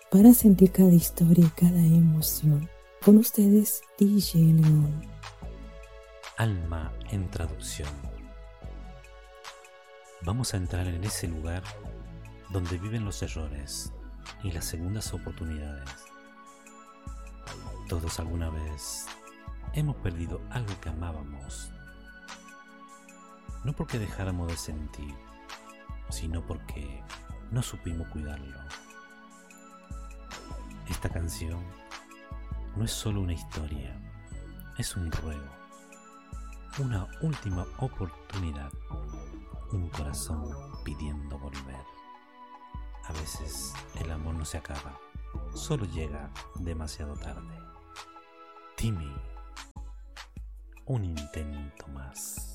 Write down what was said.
para sentir cada historia y cada emoción. Con ustedes, DJ León. Alma en traducción. Vamos a entrar en ese lugar donde viven los errores y las segundas oportunidades. Todos alguna vez hemos perdido algo que amábamos. No porque dejáramos de sentir, sino porque no supimos cuidarlo. Esta canción no es solo una historia, es un ruego, una última oportunidad, un corazón pidiendo volver. A veces el amor no se acaba, solo llega demasiado tarde. Timmy, un intento más.